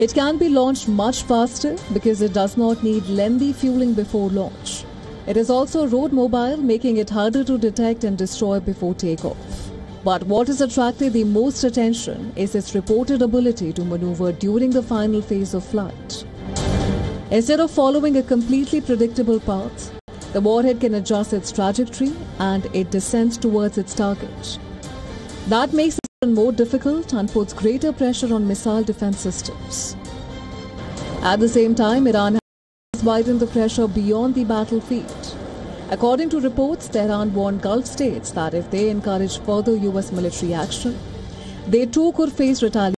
It can be launched much faster because it does not need lengthy fueling before launch. It is also road mobile, making it harder to detect and destroy before takeoff. But what has attracted the most attention is its reported ability to maneuver during the final phase of flight. Instead of following a completely predictable path, the warhead can adjust its trajectory and it descends towards its target. That makes it more difficult and puts greater pressure on missile defense systems. At the same time, Iran has widened the pressure beyond the battlefield. According to reports, Tehran warned Gulf states that if they encourage further US military action, they too could face retaliation.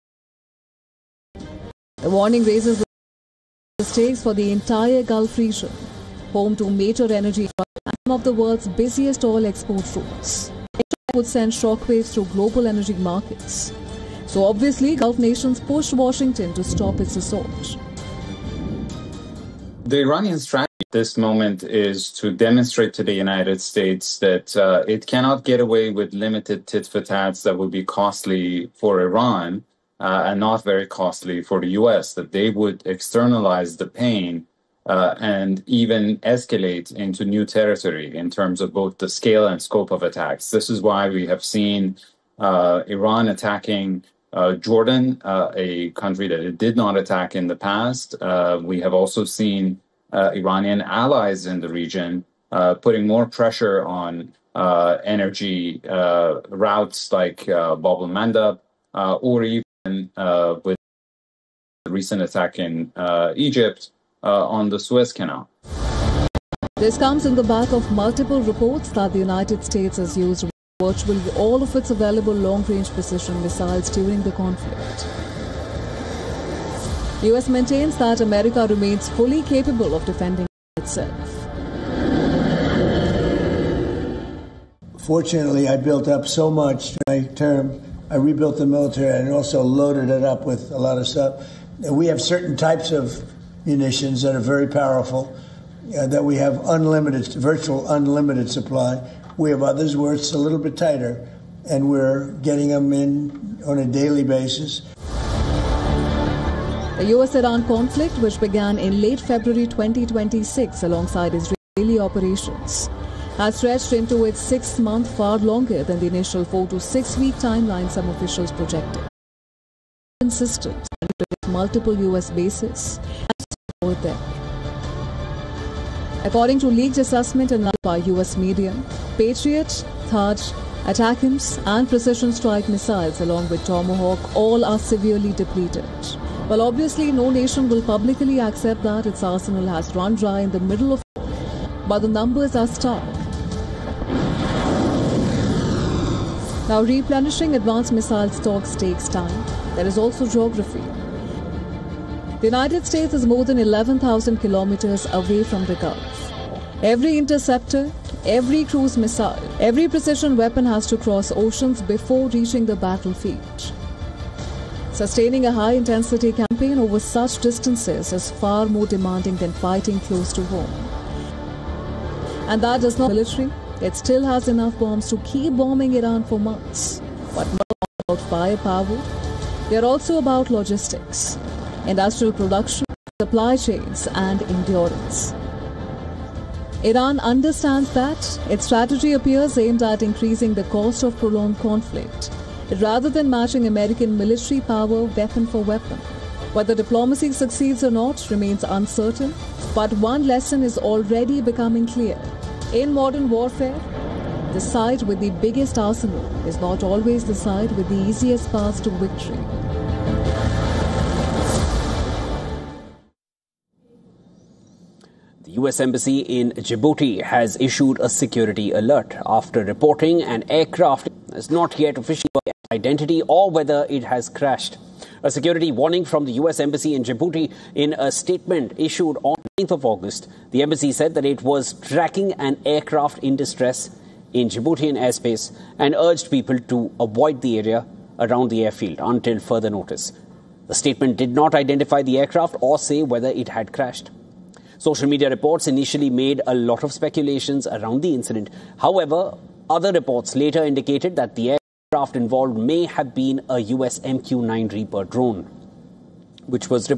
The warning raises the stakes for the entire Gulf region, home to major energy and some of the world's busiest oil export routes. It would send shockwaves through global energy markets. So obviously, Gulf nations push Washington to stop its assault. The Iranian strategy at this moment is to demonstrate to the United States that it cannot get away with limited tit-for-tats that would be costly for Iran and not very costly for the U.S., that they would externalize the pain and even escalate into new territory in terms of both the scale and scope of attacks. This is why we have seen Iran attacking Jordan, a country that it did not attack in the past. We have also seen Iranian allies in the region putting more pressure on energy routes like Bab al-Mandab or even with the recent attack in Egypt on the Suez Canal. This comes in the back of multiple reports that the United States has used virtually all of its available long-range precision missiles during the conflict. The US maintains that America remains fully capable of defending itself. Fortunately, I built up so much during my term. I rebuilt the military and also loaded it up with a lot of stuff. We have certain types of munitions that are very powerful, that we have virtual unlimited supply. We have others where it's a little bit tighter, and we're getting them in on a daily basis. The US-Iran conflict, which began in late February 2026 alongside Israeli operations, has stretched into its 6th month, far longer than the initial 4 to 6 week timeline some officials projected. Systems with multiple US bases and support them. According to leaked assessment and by US media, Patriot, THAAD, ATACMS and precision strike missiles along with Tomahawk all are severely depleted. Well, obviously no nation will publicly accept that its arsenal has run dry in the middle of war, but the numbers are stark. Now, replenishing advanced missile stocks takes time. There is also geography. The United States is more than 11,000 kilometers away from the Gulf. Every interceptor, every cruise missile, every precision weapon has to cross oceans before reaching the battlefield. Sustaining a high-intensity campaign over such distances is far more demanding than fighting close to home. And that does not military. It still has enough bombs to keep bombing Iran for months. But not about firepower. They are also about logistics, industrial production, supply chains, and endurance. Iran understands that its strategy appears aimed at increasing the cost of prolonged conflict, rather than matching American military power weapon for weapon. Whether diplomacy succeeds or not remains uncertain, but one lesson is already becoming clear. In modern warfare, the side with the biggest arsenal is not always the side with the easiest path to victory. The US Embassy in Djibouti has issued a security alert after reporting an aircraft has not yet officially identity or whether it has crashed. A security warning from the US Embassy in Djibouti in a statement issued on 9th of August. The embassy said that it was tracking an aircraft in distress in Djiboutian airspace and urged people to avoid the area around the airfield until further notice. The statement did not identify the aircraft or say whether it had crashed. Social media reports initially made a lot of speculations around the incident. However, other reports later indicated that the aircraft involved may have been a US MQ-9 Reaper drone, which was reported